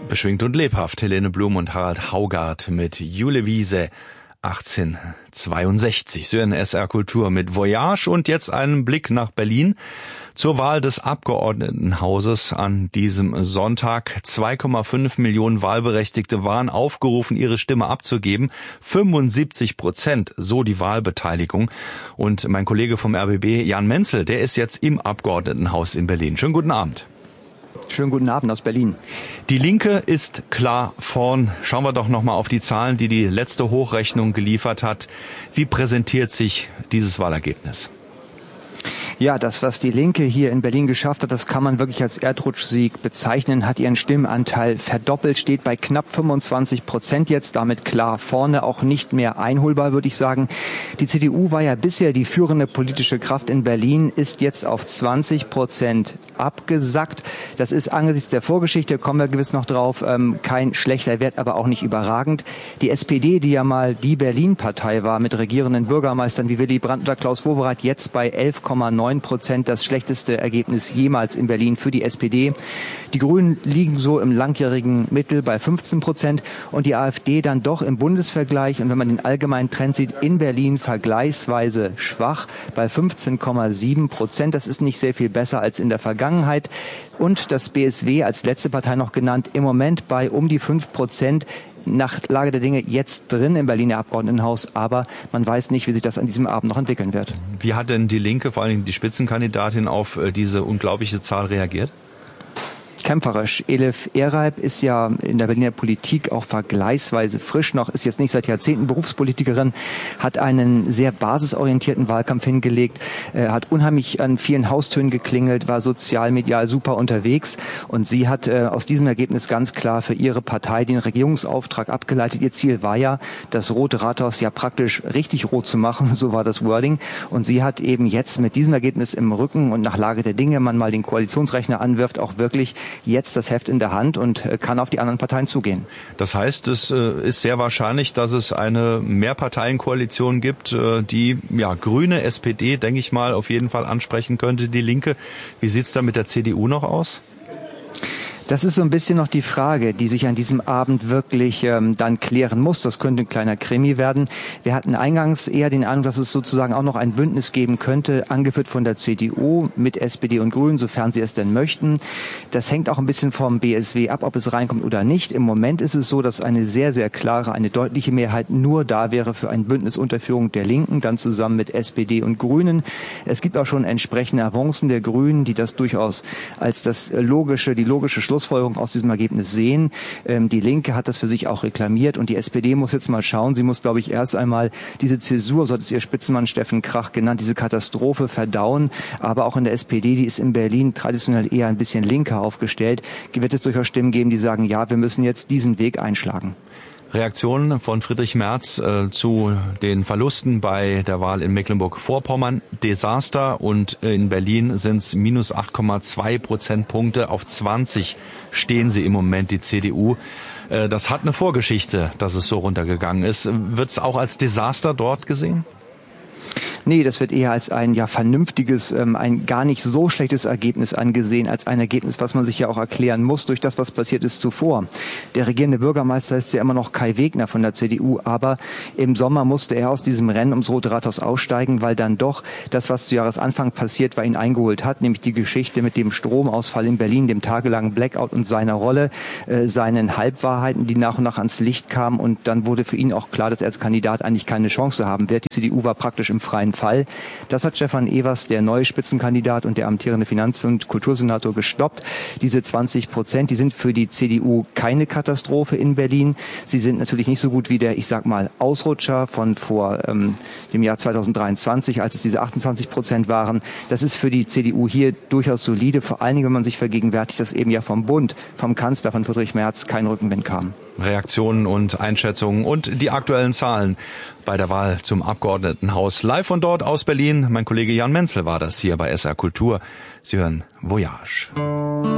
Beschwingt und lebhaft, Helene Blum und Harald Haugart mit Jule Wiese 1862. Sie hören SR Kultur mit Voyage und jetzt einen Blick nach Berlin zur Wahl des Abgeordnetenhauses an diesem Sonntag. 2,5 Millionen Wahlberechtigte waren aufgerufen, ihre Stimme abzugeben. 75%, so die Wahlbeteiligung. Und mein Kollege vom RBB, Jan Menzel, der ist jetzt im Abgeordnetenhaus in Berlin. Schönen guten Abend. Schönen guten Abend aus Berlin. Die Linke ist klar vorn. Schauen wir doch nochmal auf die Zahlen, die die letzte Hochrechnung geliefert hat. Wie präsentiert sich dieses Wahlergebnis? Ja, das, was die Linke hier in Berlin geschafft hat, das kann man wirklich als Erdrutschsieg bezeichnen, hat ihren Stimmenanteil verdoppelt, steht bei knapp 25% jetzt, damit klar vorne, auch nicht mehr einholbar, würde ich sagen. Die CDU war ja bisher die führende politische Kraft in Berlin, ist jetzt auf 20% abgesackt. Das ist angesichts der Vorgeschichte, kommen wir gewiss noch drauf, kein schlechter Wert, aber auch nicht überragend. Die SPD, die ja mal die Berlin-Partei war mit regierenden Bürgermeistern wie Willy Brandt oder Klaus Wowereit, jetzt bei 11,9%, das schlechteste Ergebnis jemals in Berlin für die SPD. Die Grünen liegen so im langjährigen Mittel bei 15% und die AfD dann doch im Bundesvergleich und wenn man den allgemeinen Trend sieht, in Berlin vergleichsweise schwach bei 15,7%. Das ist nicht sehr viel besser als in der Vergangenheit. Und das BSW als letzte Partei noch genannt, im Moment bei um die 5%. Nach Lage der Dinge jetzt drin im Berliner Abgeordnetenhaus, aber man weiß nicht, wie sich das an diesem Abend noch entwickeln wird. Wie hat denn die Linke, vor allem die Spitzenkandidatin, auf diese unglaubliche Zahl reagiert? Kämpferisch. Elif Ereib ist ja in der Berliner Politik auch vergleichsweise frisch noch, ist jetzt nicht seit Jahrzehnten Berufspolitikerin, hat einen sehr basisorientierten Wahlkampf hingelegt, hat unheimlich an vielen Haustönen geklingelt, war sozialmedial super unterwegs und sie hat aus diesem Ergebnis ganz klar für ihre Partei den Regierungsauftrag abgeleitet. Ihr Ziel war ja, das Rote Rathaus ja praktisch richtig rot zu machen, so war das Wording, und sie hat eben jetzt mit diesem Ergebnis im Rücken und nach Lage der Dinge, man mal den Koalitionsrechner anwirft, auch wirklich jetzt das Heft in der Hand und kann auf die anderen Parteien zugehen. Das heißt, es ist sehr wahrscheinlich, dass es eine Mehrparteienkoalition gibt, die ja Grüne, SPD, denke ich mal, auf jeden Fall ansprechen könnte, die Linke. Wie sieht's da mit der CDU noch aus? Das ist so ein bisschen noch die Frage, die sich an diesem Abend wirklich dann klären muss. Das könnte ein kleiner Krimi werden. Wir hatten eingangs eher den Eindruck, dass es sozusagen auch noch ein Bündnis geben könnte, angeführt von der CDU mit SPD und Grünen, sofern sie es denn möchten. Das hängt auch ein bisschen vom BSW ab, ob es reinkommt oder nicht. Im Moment ist es so, dass eine sehr, sehr klare, eine deutliche Mehrheit nur da wäre für ein Bündnis unter Führung der Linken, dann zusammen mit SPD und Grünen. Es gibt auch schon entsprechende Avancen der Grünen, die das durchaus als die logische Schlussfolgerung aus diesem Ergebnis sehen. Die Linke hat das für sich auch reklamiert und die SPD muss jetzt mal schauen. Sie muss, glaube ich, erst einmal diese Zäsur, so hat es ihr Spitzenmann Steffen Krach genannt, diese Katastrophe verdauen. Aber auch in der SPD, die ist in Berlin traditionell eher ein bisschen linker aufgestellt, wird es durchaus Stimmen geben, die sagen, ja, wir müssen jetzt diesen Weg einschlagen. Reaktionen von Friedrich Merz zu den Verlusten bei der Wahl in Mecklenburg-Vorpommern. Desaster, und in Berlin sind es minus 8,2 Prozentpunkte. Auf 20 stehen sie im Moment, die CDU. Das hat eine Vorgeschichte, dass es so runtergegangen ist. Wird es auch als Desaster dort gesehen? Nee, das wird eher als ein vernünftiges, ein gar nicht so schlechtes Ergebnis angesehen, als ein Ergebnis, was man sich ja auch erklären muss durch das, was passiert ist zuvor. Der regierende Bürgermeister ist ja immer noch Kai Wegner von der CDU, aber im Sommer musste er aus diesem Rennen ums Rote Rathaus aussteigen, weil dann doch das, was zu Jahresanfang passiert war, ihn eingeholt hat, nämlich die Geschichte mit dem Stromausfall in Berlin, dem tagelangen Blackout und seiner Rolle, seinen Halbwahrheiten, die nach und nach ans Licht kamen, und dann wurde für ihn auch klar, dass er als Kandidat eigentlich keine Chance haben wird. Die CDU war praktisch im freien Fall. Das hat Stefan Evers, der neue Spitzenkandidat und der amtierende Finanz- und Kultursenator, gestoppt. Diese 20%, die sind für die CDU keine Katastrophe in Berlin. Sie sind natürlich nicht so gut wie der, ich sag mal, Ausrutscher von vor dem Jahr 2023, als es diese 28% waren. Das ist für die CDU hier durchaus solide, vor allen Dingen, wenn man sich vergegenwärtigt, dass eben ja vom Bund, vom Kanzler, von Friedrich Merz kein Rückenwind kam. Reaktionen und Einschätzungen und die aktuellen Zahlen bei der Wahl zum Abgeordnetenhaus. Live von dort aus Berlin. Mein Kollege Jan Menzel war das hier bei SR Kultur. Sie hören Voyage.